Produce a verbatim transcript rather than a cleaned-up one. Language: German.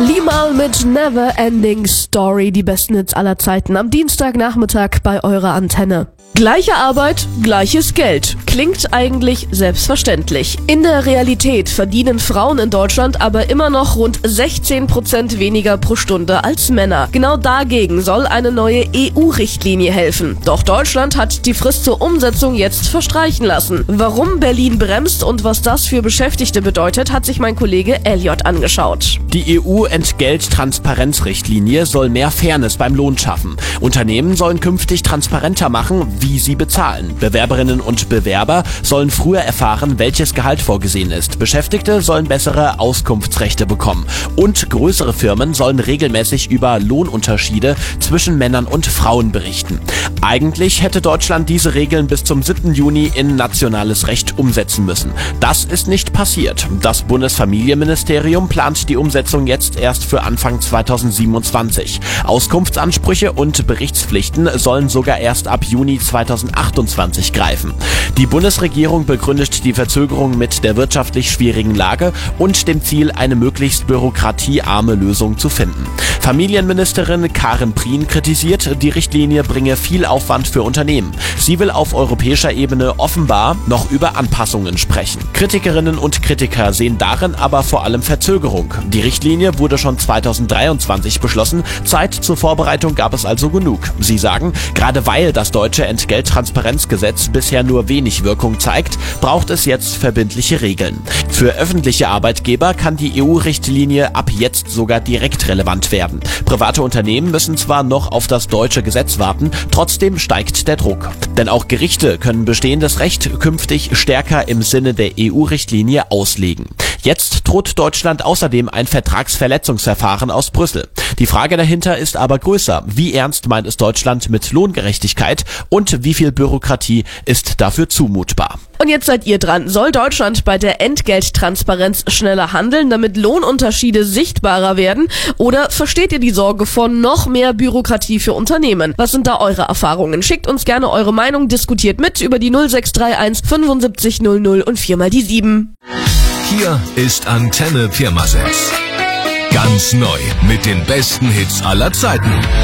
Limahl mit Never Ending Story, die besten Hits aller Zeiten am Dienstagnachmittag bei eurer Antenne. Gleiche Arbeit, gleiches Geld. Klingt eigentlich selbstverständlich. In der Realität verdienen Frauen in Deutschland aber immer noch rund sechzehn Prozent weniger pro Stunde als Männer. Genau dagegen soll eine neue E U-Richtlinie helfen. Doch Deutschland hat die Frist zur Umsetzung jetzt verstreichen lassen. Warum Berlin bremst und was das für Beschäftigte bedeutet, hat sich mein Kollege Elliot angeschaut. Die E U-Entgelttransparenzrichtlinie soll mehr Fairness beim Lohn schaffen. Unternehmen sollen künftig transparenter machen, wie sie bezahlen. Bewerberinnen und Bewerber sollen früher erfahren, welches Gehalt vorgesehen ist. Beschäftigte sollen bessere Auskunftsrechte bekommen. Und größere Firmen sollen regelmäßig über Lohnunterschiede zwischen Männern und Frauen berichten. Eigentlich hätte Deutschland diese Regeln bis zum siebten Juni in nationales Recht umsetzen müssen. Das ist nicht passiert. Das Bundesfamilienministerium plant die Umsetzung jetzt erst für Anfang zweitausendsiebenundzwanzig. Auskunftsansprüche und Berichtspflichten sollen sogar erst ab Juni zweitausendachtundzwanzig greifen. Die Bundesregierung begründet die Verzögerung mit der wirtschaftlich schwierigen Lage und dem Ziel, eine möglichst bürokratiearme Lösung zu finden. Familienministerin Karin Prien kritisiert, die Richtlinie bringe viel Aufwand für Unternehmen. Sie will auf europäischer Ebene offenbar noch über Anpassungen sprechen. Kritikerinnen und Kritiker sehen darin aber vor allem Verzögerung. Die Richtlinie wurde schon zweitausenddreiundzwanzig beschlossen. Zeit zur Vorbereitung gab es also genug. Sie sagen, gerade weil das deutsche Entgelttransparenzgesetz bisher nur wenig Wirkung zeigt, braucht es jetzt verbindliche Regeln. Für öffentliche Arbeitgeber kann die E U-Richtlinie ab jetzt sogar direkt relevant werden. Private Unternehmen müssen zwar noch auf das deutsche Gesetz warten, trotzdem steigt der Druck. Denn auch Gerichte können bestehendes Recht künftig stärker im Sinne der E U-Richtlinie auslegen. Jetzt droht Deutschland außerdem ein Vertragsverletzungsverfahren aus Brüssel. Die Frage dahinter ist aber größer. Wie ernst meint es Deutschland mit Lohngerechtigkeit und wie viel Bürokratie ist dafür zumutbar? Und jetzt seid ihr dran. Soll Deutschland bei der Entgelttransparenz schneller handeln, damit Lohnunterschiede sichtbarer werden? Oder versteht ihr die Sorge vor noch mehr Bürokratie für Unternehmen? Was sind da eure Erfahrungen? Schickt uns gerne eure Meinung, diskutiert mit über die null sechs drei eins fünfundsiebzig null null und vier mal die sieben. Hier ist Antenne Pirmasens. Ganz neu mit den besten Hits aller Zeiten.